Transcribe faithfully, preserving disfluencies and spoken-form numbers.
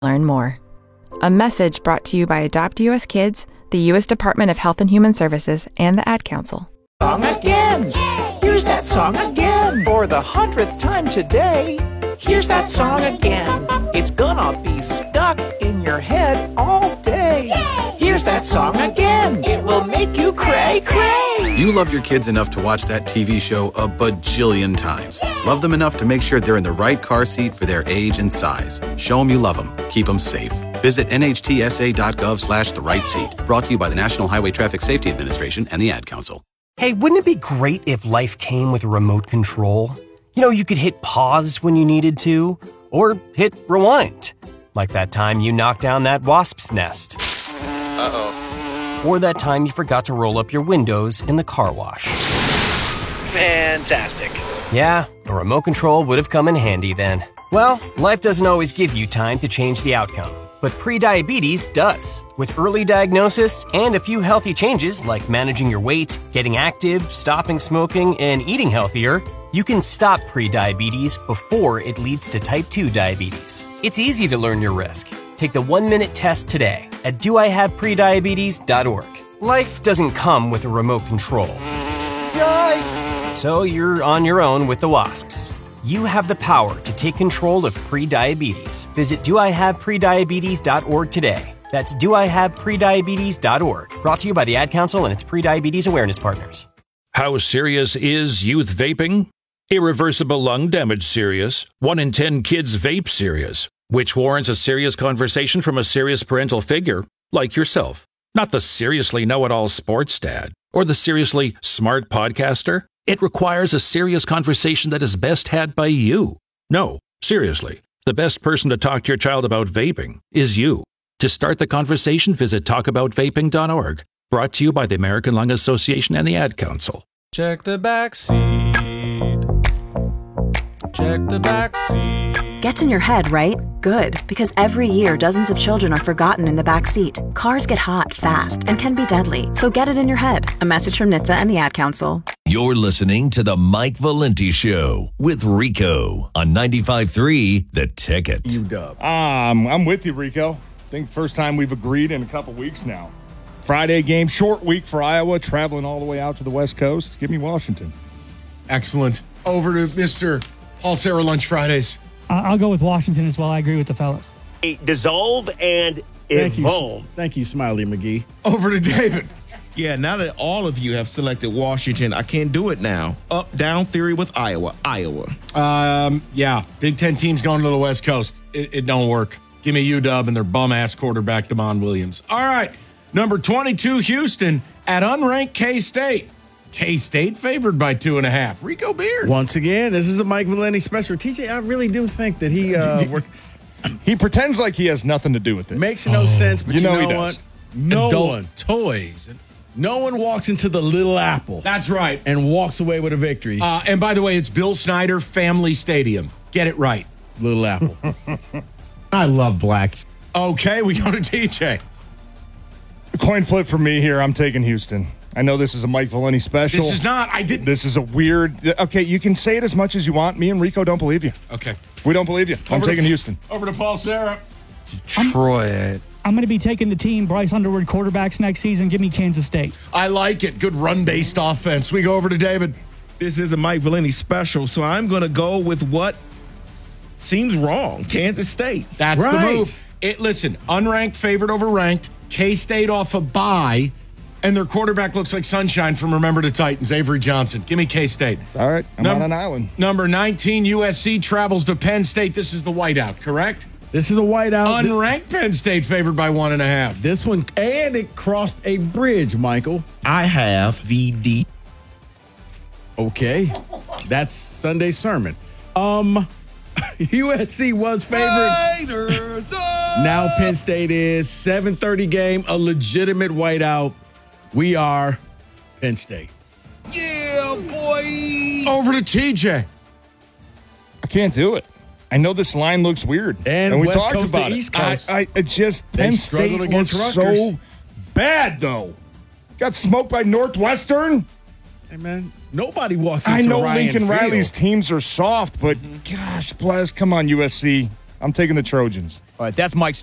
Learn more. A message brought to you by Adopt U S Kids, the U S Department of Health and Human Services, and the Ad Council. Song again. Here's that song again. For the hundredth time today. Here's that song again. It's gonna be stuck in your head all day. Here's that song again. It will make you cray cray. You love your kids enough to watch that T V show a bajillion times. Love them enough to make sure they're in the right car seat for their age and size. Show them you love them. Keep them safe. Visit nhtsa.gov slash the right seat. Brought to you by the National Highway Traffic Safety Administration and the Ad Council. Hey, wouldn't it be great if life came with a remote control? You know, you could hit pause when you needed to, or hit rewind. Like that time you knocked down that wasp's nest. Uh-oh. Or that time you forgot to roll up your windows in the car wash. Fantastic. Yeah, a remote control would have come in handy then. Well, life doesn't always give you time to change the outcome, but prediabetes does. With early diagnosis and a few healthy changes like managing your weight, getting active, stopping smoking, and eating healthier, you can stop prediabetes before it leads to type two diabetes. It's easy to learn your risk. Take the one-minute test today at do I have prediabetes dot org. Life doesn't come with a remote control. Yikes! So you're on your own with the wasps. You have the power to take control of prediabetes. Visit do I have prediabetes dot org today. That's do I have prediabetes dot org. Brought to you by the Ad Council and its prediabetes awareness partners. How serious is youth vaping? Irreversible lung damage serious. One in ten kids vape serious, which warrants a serious conversation from a serious parental figure like yourself. Not the seriously know-it-all sports dad or the seriously smart podcaster. It requires a serious conversation that is best had by you. No, seriously, the best person to talk to your child about vaping is you. To start the conversation, visit talk about vaping dot org. Brought to you by the American Lung Association and the Ad Council. Check the back seat. Check the back seat. Gets in your head, right? Good, because every year dozens of children are forgotten in the back seat. Cars get hot fast and can be deadly, so get it in your head. A message from N H T S A and the Ad Council. You're listening to the Mike Valenti Show with Rico on ninety-five point three The Ticket. U-Dub. Um, I'm with you, Rico. I think first time we've agreed in a couple weeks now. Friday game, short week for Iowa, traveling all the way out to the West Coast. Give me Washington. Excellent. Over to Mister Paul Sarah Lunch Fridays. I'll go with Washington as well. I agree with the fellas. Dissolve and Thank evolve. you, Thank you, Smiley McGee. Over to David. Yeah, now that all of you have selected Washington, I can't do it now. Up, down theory with Iowa. Iowa. Um, yeah, Big Ten teams going to the West Coast. It, it don't work. Give me U W and their bum-ass quarterback, Damon Williams. All right, number twenty-two, Houston at unranked K-State. K-State favored by two and a half. Rico Beard. Once again, this is a Mike Valenti special. T J, I really do think that he uh, worked. He pretends like he has nothing to do with it. Makes no oh, sense, but you, you know, know he what? does. No Adult one. Toys. No one walks into the Little Apple. That's right. And walks away with a victory. Uh, and by the way, it's Bill Snyder Family Stadium. Get it right. Little Apple. I love blacks. Okay, we go to T J. Coin flip for me here. I'm taking Houston. I know this is a Mike Valenti special. This is not. I did. This is a weird. Okay, you can say it as much as you want. Me and Rico don't believe you. Okay. We don't believe you. I'm Over taking to, Houston. Over to Paul Sarah. Detroit. I'm going to be taking the team, Bryce Underwood quarterbacks next season. Give me Kansas State. I like it. Good run-based offense. We go over to David. This is a Mike Valenti special, so I'm going to go with what seems wrong. Kansas State. That's right. the move. It, listen, unranked favored over ranked. K-State off a bye, and their quarterback looks like sunshine from Remember the Titans, Avery Johnson. Give me K-State. All right, I'm Num- on an island. Number nineteen, U S C travels to Penn State. This is the whiteout, correct? This is a whiteout. Unranked Penn State favored by one and a half. This one, and it crossed a bridge, Michael. I have V D. Okay, that's Sunday's sermon. Um, U S C was favored. Now Penn State is seven thirty game, a legitimate whiteout. We are Penn State. Yeah, boy. Over to T J. I can't do it. I know this line looks weird, and, and we West talked Coast about to it. East Coast. I, I it just They Penn struggled State against looks Rutgers. so bad, though. Got smoked by Northwestern. Hey man, nobody walks into I know Ryan Lincoln Field. Riley's teams are soft, but gosh bless, come on U S C. I'm taking the Trojans. All right, that's Mike's